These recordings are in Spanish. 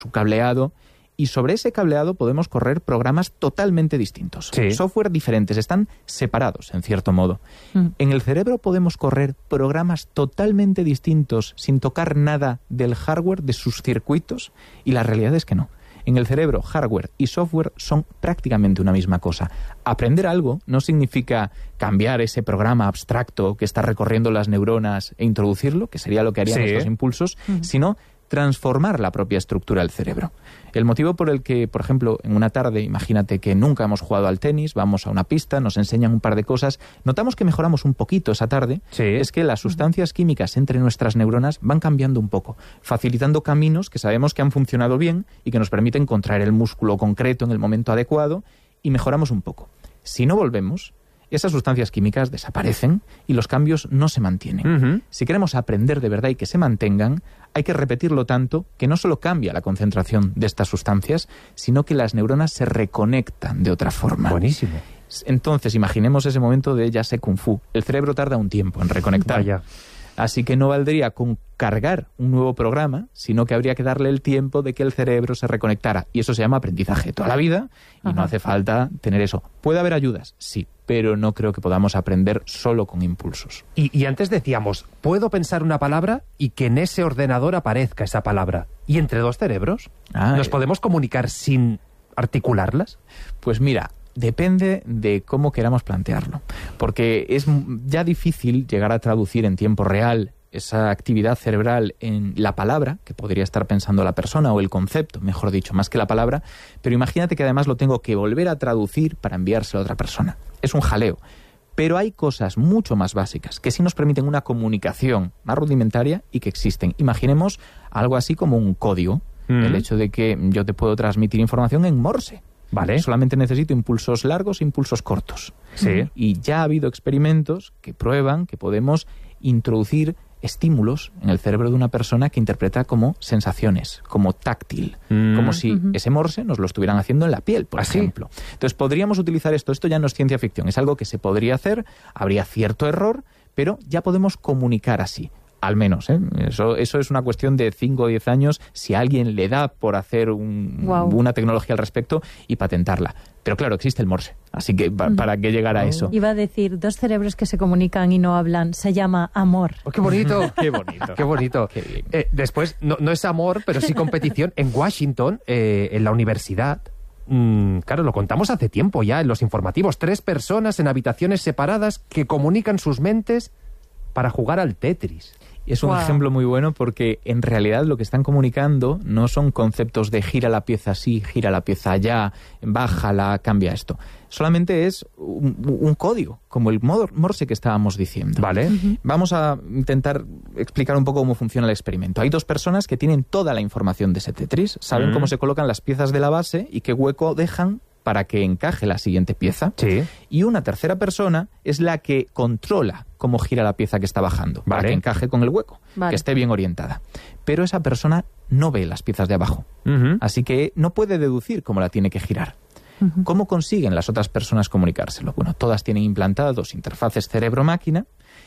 su cableado, y sobre ese cableado podemos correr programas totalmente distintos. Sí. Software diferentes, están separados, en cierto modo. En el cerebro podemos correr programas totalmente distintos sin tocar nada del hardware, de sus circuitos, y la realidad es que no. En el cerebro, hardware y software son prácticamente una misma cosa. Aprender algo no significa cambiar ese programa abstracto que está recorriendo las neuronas e introducirlo, que sería lo que harían estos impulsos, sino transformar la propia estructura del cerebro. El motivo por el que, por ejemplo, en una tarde, imagínate que nunca hemos jugado al tenis, vamos a una pista, nos enseñan un par de cosas, notamos que mejoramos un poquito esa tarde, es que las sustancias químicas entre nuestras neuronas van cambiando un poco, facilitando caminos que sabemos que han funcionado bien y que nos permiten contraer el músculo concreto en el momento adecuado, y mejoramos un poco. Si no volvemos, esas sustancias químicas desaparecen y los cambios no se mantienen. Si queremos aprender de verdad y que se mantengan, hay que repetirlo tanto que no solo cambia la concentración de estas sustancias, sino que las neuronas se reconectan de otra forma. Buenísimo. Entonces, imaginemos ese momento de ya sé Kung Fu. El cerebro tarda un tiempo en reconectar. Vaya. Así que no valdría con cargar un nuevo programa, sino que habría que darle el tiempo de que el cerebro se reconectara. Y eso se llama aprendizaje toda la vida, y no hace falta tener eso. ¿Puede haber ayudas? Sí, pero no creo que podamos aprender solo con impulsos. Y antes decíamos, puedo pensar una palabra y que en ese ordenador aparezca esa palabra. ¿Y entre dos cerebros? ¿Nos podemos comunicar sin articularlas? Pues mira, depende de cómo queramos plantearlo, porque es ya difícil llegar a traducir en tiempo real esa actividad cerebral en la palabra, que podría estar pensando la persona, o el concepto, mejor dicho, más que la palabra, pero imagínate que además lo tengo que volver a traducir para enviárselo a otra persona. Es un jaleo. Pero hay cosas mucho más básicas que sí nos permiten una comunicación más rudimentaria y que existen. Imaginemos algo así como un código, el hecho de que yo te puedo transmitir información en Morse. Vale. Solamente necesito impulsos largos e impulsos cortos. Sí. Y ya ha habido experimentos que prueban que podemos introducir estímulos en el cerebro de una persona que interpreta como sensaciones, como táctil, como si ese Morse nos lo estuvieran haciendo en la piel, por ejemplo. Entonces podríamos utilizar esto ya no es ciencia ficción, es algo que se podría hacer, habría cierto error, pero ya podemos comunicar así. Al menos, ¿eh? Eso es una cuestión de 5 o 10 años si a alguien le da por hacer una tecnología al respecto y patentarla. Pero claro, existe el Morse, así que ¿para qué llegar a eso? Iba a decir, dos cerebros que se comunican y no hablan, se llama amor. Oh, ¡qué bonito! ¡Qué bonito! ¡Qué bonito! Qué después, no es amor, pero sí competición. En Washington, en la universidad, claro, lo contamos hace tiempo ya en los informativos, 3 personas en habitaciones separadas que comunican sus mentes para jugar al Tetris. Es un ejemplo muy bueno porque en realidad lo que están comunicando no son conceptos de gira la pieza así, gira la pieza allá, bájala, cambia esto. Solamente es un código, como el Morse que estábamos diciendo. Vale. Vamos a intentar explicar un poco cómo funciona el experimento. Hay 2 personas que tienen toda la información de ese Tetris, saben cómo se colocan las piezas de la base y qué hueco dejan para que encaje la siguiente pieza. Sí. Y una tercera persona es la que controla cómo gira la pieza que está bajando, para que encaje con el hueco, que esté bien orientada. Pero esa persona no ve las piezas de abajo, así que no puede deducir cómo la tiene que girar. ¿Cómo consiguen las otras personas comunicárselo? Bueno, todas tienen implantados interfaces cerebro-máquina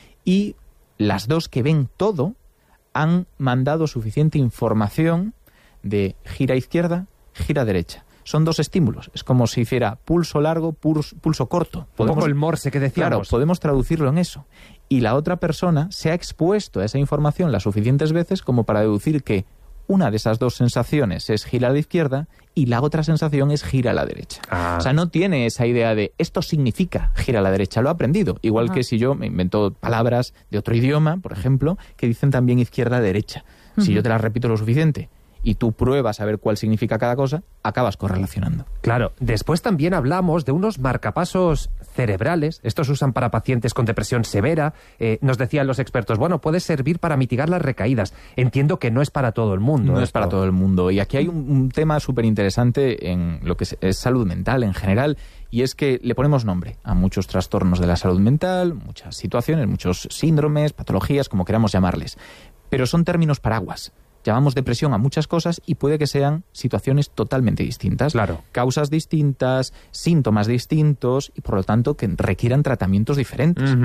y las 2 que ven todo han mandado suficiente información de gira izquierda, gira derecha. Son 2 estímulos. Es como si hiciera pulso largo, pulso corto. Un poco el Morse que decíamos. Claro, podemos traducirlo en eso. Y la otra persona se ha expuesto a esa información las suficientes veces como para deducir que una de esas 2 sensaciones es gira a la izquierda y la otra sensación es gira a la derecha. O sea, no tiene esa idea de esto significa gira a la derecha. Lo ha aprendido. Igual que si yo me invento palabras de otro idioma, por ejemplo, que dicen también izquierda-derecha. Si yo te las repito lo suficiente y tú pruebas a ver cuál significa cada cosa, acabas correlacionando. Claro, después también hablamos de unos marcapasos cerebrales. Estos usan para pacientes con depresión severa. Nos decían los expertos, bueno, puede servir para mitigar las recaídas. Entiendo que no es para todo el mundo. No es para todo el mundo. Y aquí hay un tema súper interesante en lo que es salud mental en general, y es que le ponemos nombre a muchos trastornos de la salud mental, muchas situaciones, muchos síndromes, patologías, como queramos llamarles. Pero son términos paraguas. Llamamos depresión a muchas cosas y puede que sean situaciones totalmente distintas. Claro. Causas distintas, síntomas distintos y por lo tanto que requieran tratamientos diferentes.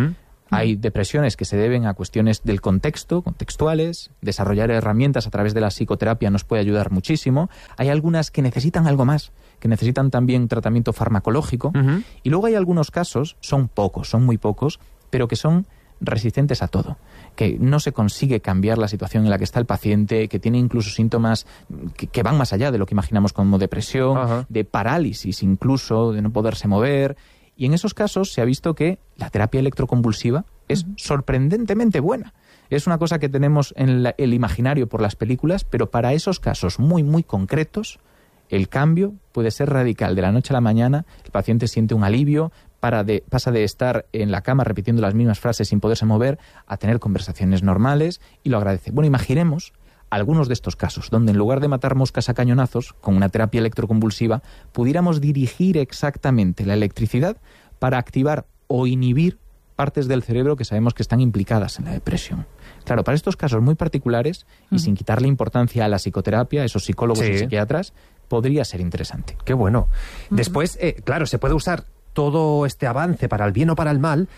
Hay depresiones que se deben a cuestiones del contexto, contextuales. Desarrollar herramientas a través de la psicoterapia nos puede ayudar muchísimo. Hay algunas que necesitan algo más, que necesitan también tratamiento farmacológico. Y luego hay algunos casos, son pocos, son muy pocos, pero que son resistentes a todo, que no se consigue cambiar la situación en la que está el paciente, que tiene incluso síntomas que van más allá de lo que imaginamos como depresión, de parálisis incluso, de no poderse mover. Y en esos casos se ha visto que la terapia electroconvulsiva es sorprendentemente buena. Es una cosa que tenemos en el imaginario por las películas, pero para esos casos muy, muy concretos, el cambio puede ser radical. De la noche a la mañana, el paciente siente un alivio, pasa de estar en la cama repitiendo las mismas frases sin poderse mover a tener conversaciones normales y lo agradece. Bueno, imaginemos algunos de estos casos, donde en lugar de matar moscas a cañonazos, con una terapia electroconvulsiva, pudiéramos dirigir exactamente la electricidad para activar o inhibir partes del cerebro que sabemos que están implicadas en la depresión. Claro, para estos casos muy particulares, y sin quitarle importancia a la psicoterapia, a esos psicólogos y psiquiatras, podría ser interesante. Qué bueno. Después, claro, se puede usar todo este avance para el bien o para el mal.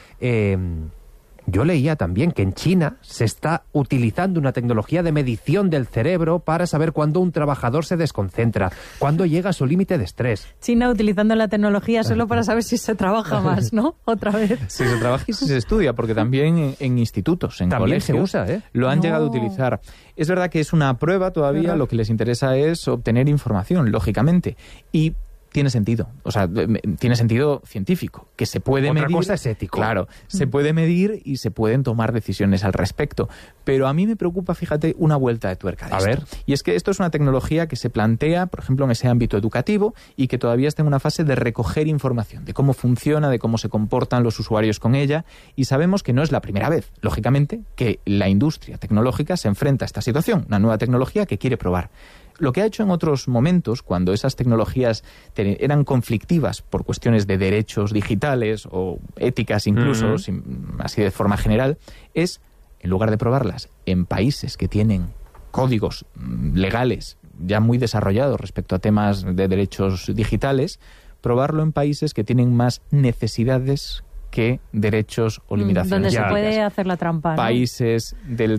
Yo leía también que en China se está utilizando una tecnología de medición del cerebro para saber cuándo un trabajador se desconcentra, cuándo llega a su límite de estrés. China utilizando la tecnología solo para saber si se trabaja más, ¿no? Otra vez. Si se trabaja y si se estudia, porque también en institutos, en también colegios, se usa, lo han llegado a utilizar. Es verdad que es una prueba todavía, lo que les interesa es obtener información, lógicamente. Y tiene sentido, o sea, tiene sentido científico, que se puede medir. Otra cosa es ético. Claro, se puede medir y se pueden tomar decisiones al respecto. Pero a mí me preocupa, fíjate, una vuelta de tuerca de esto. ver. Y es que esto es una tecnología que se plantea, por ejemplo, en ese ámbito educativo y que todavía está en una fase de recoger información, de cómo funciona, de cómo se comportan los usuarios con ella. Y sabemos que no es la primera vez, lógicamente, que la industria tecnológica se enfrenta a esta situación, una nueva tecnología que quiere probar. Lo que ha hecho en otros momentos, cuando esas tecnologías eran conflictivas por cuestiones de derechos digitales o éticas incluso, así de forma general, es, en lugar de probarlas en países que tienen códigos legales ya muy desarrollados respecto a temas de derechos digitales, probarlo en países que tienen más necesidades que derechos o limitaciones. Donde se puede hacer la trampa, ¿no? Países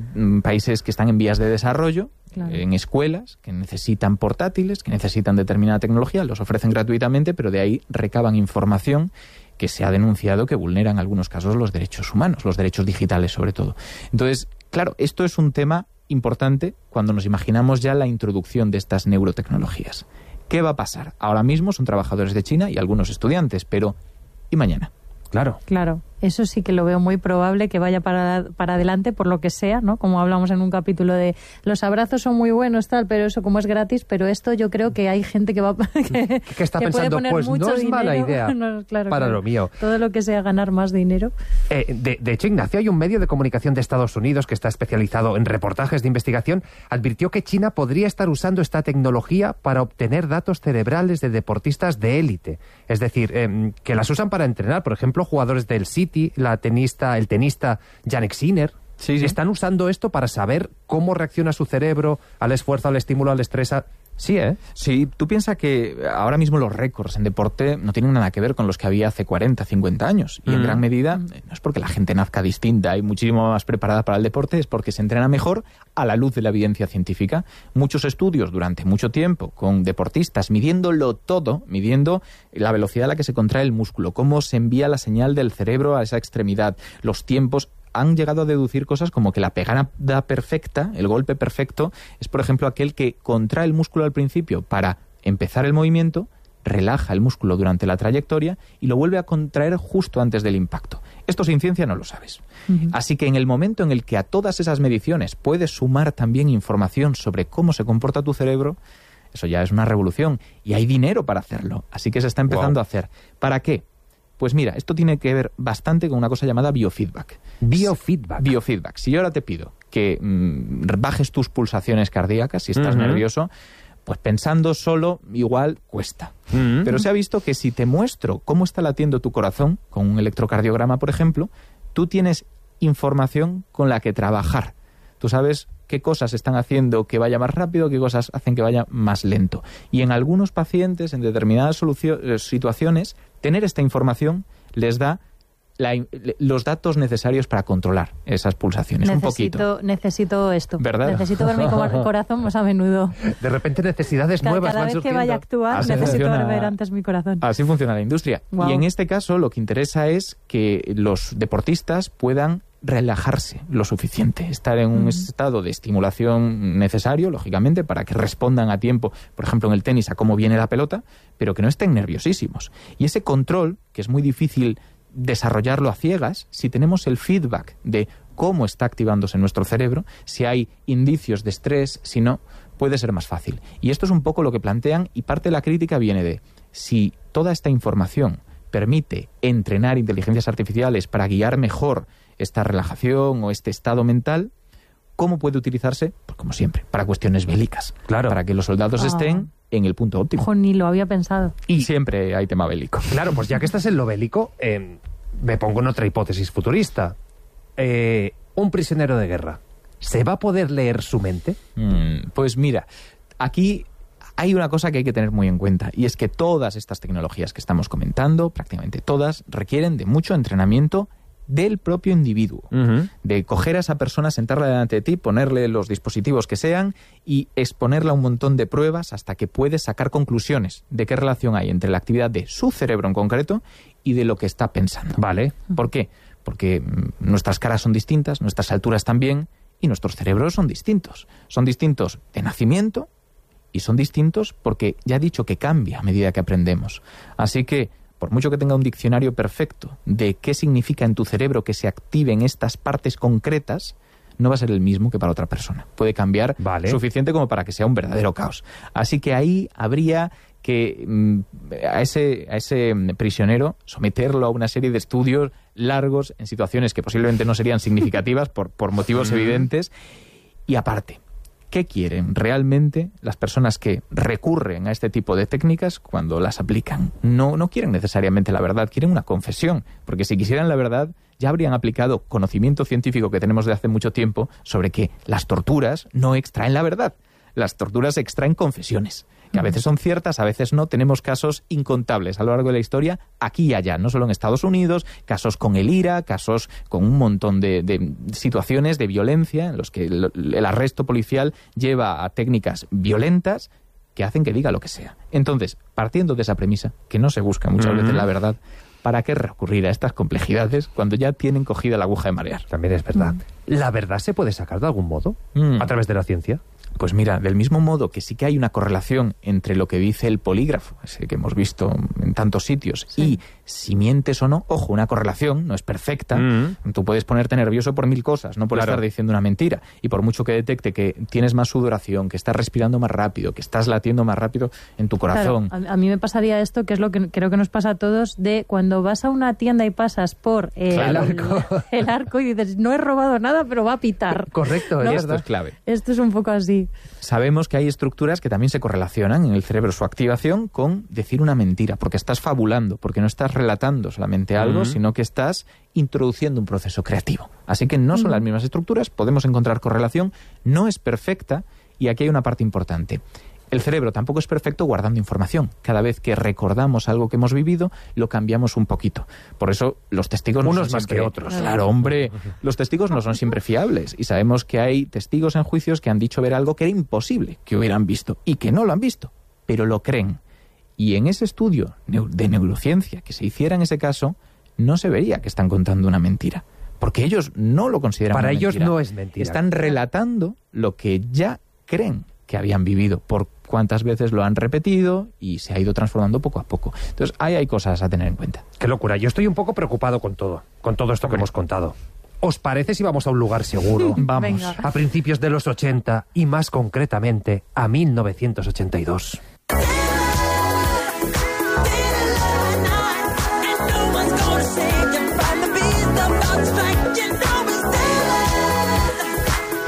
que están en vías de desarrollo, en escuelas que necesitan portátiles, que necesitan determinada tecnología, los ofrecen gratuitamente, pero de ahí recaban información que se ha denunciado que vulnera en algunos casos los derechos humanos, los derechos digitales sobre todo. Entonces, claro, esto es un tema importante cuando nos imaginamos ya la introducción de estas neurotecnologías. ¿Qué va a pasar? Ahora mismo son trabajadores de China y algunos estudiantes, pero ¿y mañana? Claro, eso sí que lo veo muy probable que vaya para adelante por lo que sea, ¿no? Como hablamos en un capítulo de los abrazos son muy buenos, tal, pero eso como es gratis, pero esto yo creo que hay gente que va que está que pensando, puede poner pues no es mala dinero. idea No, claro, para lo mío. Todo lo que sea ganar más dinero. De hecho, Ignacio, hay un medio de comunicación de Estados Unidos que está especializado en reportajes de investigación, advirtió que China podría estar usando esta tecnología para obtener datos cerebrales de deportistas de élite. Es decir, que las usan para entrenar, por ejemplo, jugadores del City, el tenista Jannik Sinner. Sí. Están usando esto para saber cómo reacciona su cerebro al esfuerzo, al estímulo, al estrés. Sí, ¿eh? Sí, tú piensas que ahora mismo los récords en deporte no tienen nada que ver con los que había hace 40, 50 años. Y en gran medida no es porque la gente nazca distinta y muchísimo más preparada para el deporte, es porque se entrena mejor a la luz de la evidencia científica. Muchos estudios durante mucho tiempo con deportistas midiéndolo todo, midiendo la velocidad a la que se contrae el músculo, cómo se envía la señal del cerebro a esa extremidad, los tiempos, han llegado a deducir cosas como que la pegada perfecta, el golpe perfecto, es por ejemplo aquel que contrae el músculo al principio para empezar el movimiento, relaja el músculo durante la trayectoria y lo vuelve a contraer justo antes del impacto. Esto sin ciencia no lo sabes. Así que en el momento en el que a todas esas mediciones puedes sumar también información sobre cómo se comporta tu cerebro, eso ya es una revolución y hay dinero para hacerlo. Así que se está empezando a hacer. ¿Para qué? Pues mira, esto tiene que ver bastante con una cosa llamada biofeedback. Biofeedback. Si yo ahora te pido que bajes tus pulsaciones cardíacas, si estás nervioso, pues pensando solo igual cuesta. Pero se ha visto que si te muestro cómo está latiendo tu corazón, con un electrocardiograma, por ejemplo, tú tienes información con la que trabajar. Tú sabes qué cosas están haciendo que vaya más rápido, qué cosas hacen que vaya más lento. Y en algunos pacientes, en determinadas situaciones, tener esta información les da los datos necesarios para controlar esas pulsaciones. Un poquito. Necesito esto. ¿Verdad? Necesito ver mi corazón más a menudo. De repente necesidades nuevas van surgiendo. Cada vez que vaya a actuar necesito ver antes mi corazón. Así funciona la industria. Wow. Y en este caso lo que interesa es que los deportistas puedan relajarse lo suficiente, estar en un estado de estimulación necesario, lógicamente, para que respondan a tiempo, por ejemplo, en el tenis, a cómo viene la pelota, pero que no estén nerviosísimos. Y ese control, que es muy difícil desarrollarlo a ciegas, si tenemos el feedback de cómo está activándose nuestro cerebro, si hay indicios de estrés, si no, puede ser más fácil. Y esto es un poco lo que plantean, y parte de la crítica viene de si toda esta información permite entrenar inteligencias artificiales para guiar mejor esta relajación o este estado mental, ¿cómo puede utilizarse? Pues como siempre, para cuestiones bélicas. Claro. Para que los soldados estén en el punto óptimo. Ojo, ni lo había pensado. Y siempre hay tema bélico. Claro, pues ya que estás en lo bélico, me pongo en otra hipótesis futurista. Un prisionero de guerra, ¿se va a poder leer su mente? Pues mira, aquí hay una cosa que hay que tener muy en cuenta, y es que todas estas tecnologías que estamos comentando, prácticamente todas, requieren de mucho entrenamiento del propio individuo, de coger a esa persona, sentarla delante de ti, ponerle los dispositivos que sean y exponerla a un montón de pruebas hasta que puedes sacar conclusiones de qué relación hay entre la actividad de su cerebro en concreto y de lo que está pensando. Vale. ¿Por qué? Porque nuestras caras son distintas, nuestras alturas también, y nuestros cerebros son distintos. Son distintos de nacimiento y son distintos porque ya he dicho que cambia a medida que aprendemos. Así que por mucho que tenga un diccionario perfecto de qué significa en tu cerebro que se activen estas partes concretas, no va a ser el mismo que para otra persona. Puede cambiar suficiente como para que sea un verdadero caos. Así que ahí habría que a ese prisionero someterlo a una serie de estudios largos en situaciones que posiblemente no serían significativas por motivos evidentes. Y aparte, ¿qué quieren realmente las personas que recurren a este tipo de técnicas cuando las aplican? No quieren necesariamente la verdad, quieren una confesión, porque si quisieran la verdad ya habrían aplicado conocimiento científico que tenemos de hace mucho tiempo sobre que las torturas no extraen la verdad, las torturas extraen confesiones, que a veces son ciertas, a veces no. Tenemos casos incontables a lo largo de la historia, aquí y allá, no solo en Estados Unidos, casos con el IRA, casos con un montón de situaciones de violencia en los que el arresto policial lleva a técnicas violentas que hacen que diga lo que sea. Entonces, partiendo de esa premisa, que no se busca muchas veces la verdad, ¿para qué recurrir a estas complejidades cuando ya tienen cogida la aguja de marear? También es verdad. ¿La verdad se puede sacar de algún modo a través de la ciencia? Pues mira, del mismo modo que sí que hay una correlación entre lo que dice el polígrafo, ese que hemos visto en tantos sitios, y si mientes o no, ojo, una correlación, no es perfecta, tú puedes ponerte nervioso por 1000 cosas, no por estar diciendo una mentira, y por mucho que detecte que tienes más sudoración, que estás respirando más rápido, que estás latiendo más rápido en tu corazón. Claro, a mí me pasaría esto, que es lo que creo que nos pasa a todos, de cuando vas a una tienda y pasas por el arco y dices, no he robado nada, pero va a pitar. Correcto, ¿no? Esto es clave. Esto es un poco así. Sabemos que hay estructuras que también se correlacionan en el cerebro, su activación, con decir una mentira, porque estás fabulando, porque no estás relatando solamente algo, sino que estás introduciendo un proceso creativo. Así que no son las mismas estructuras, podemos encontrar correlación, no es perfecta, y aquí hay una parte importante. El cerebro tampoco es perfecto guardando información. Cada vez que recordamos algo que hemos vivido, lo cambiamos un poquito. Por eso los testigos no son más siempre, que otros. Claro, hombre, los testigos no son siempre fiables. Y sabemos que hay testigos en juicios que han dicho ver algo que era imposible que hubieran visto y que no lo han visto, pero lo creen. Y en ese estudio de neurociencia que se hiciera en ese caso, no se vería que están contando una mentira. Porque ellos no lo consideran para una mentira. ellos no es mentira. Están relatando lo que ya creen que habían vivido, por cuántas veces lo han repetido y se ha ido transformando poco a poco. Entonces, ahí hay cosas a tener en cuenta. Qué locura. Yo estoy un poco preocupado con todo esto que hemos contado. ¿Os parece si vamos a un lugar seguro? Vamos. Venga. A principios de los 80 y más concretamente a 1982.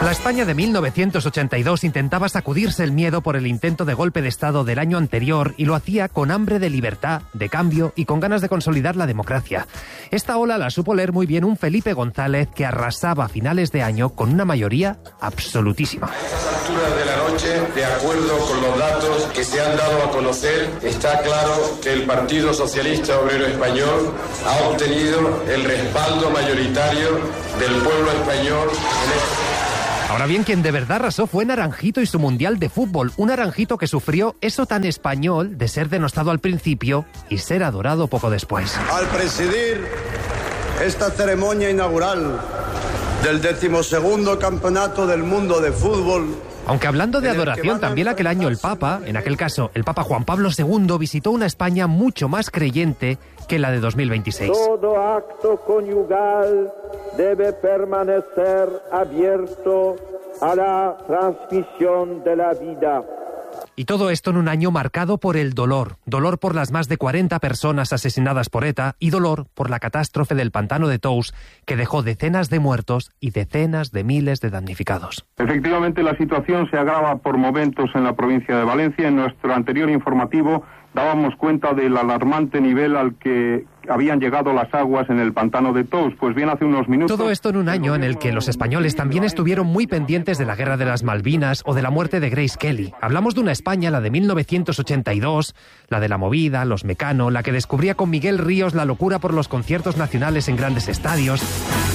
La España de 1982 intentaba sacudirse el miedo por el intento de golpe de Estado del año anterior y lo hacía con hambre de libertad, de cambio y con ganas de consolidar la democracia. Esta ola la supo leer muy bien un Felipe González que arrasaba a finales de año con una mayoría absolutísima. A estas alturas de la noche, de acuerdo con los datos que se han dado a conocer, está claro que el Partido Socialista Obrero Español ha obtenido el respaldo mayoritario del pueblo español en este. Ahora bien, quien de verdad arrasó fue Naranjito y su Mundial de Fútbol. Un Naranjito que sufrió eso tan español de ser denostado al principio y ser adorado poco después. Al presidir esta ceremonia inaugural del 12º Campeonato del Mundo de Fútbol... Aunque hablando de adoración, también aquel año el Papa, en aquel caso el Papa Juan Pablo II, visitó una España mucho más creyente que la de 2026. Todo acto conyugal debe permanecer abierto a la transmisión de la vida. Y todo esto en un año marcado por el dolor. Dolor por las más de 40 personas asesinadas por ETA y dolor por la catástrofe del pantano de Tous, que dejó decenas de muertos y decenas de miles de damnificados. Efectivamente, la situación se agrava por momentos en la provincia de Valencia. En nuestro anterior informativo dábamos cuenta del alarmante nivel al que habían llegado las aguas en el pantano de Tous. Pues bien, hace unos minutos... Todo esto en un año en el que los españoles también estuvieron muy pendientes de la guerra de las Malvinas o de la muerte de Grace Kelly. Hablamos de una España, la de 1982, la de la movida, los Mecano, la que descubría con Miguel Ríos la locura por los conciertos nacionales en grandes estadios.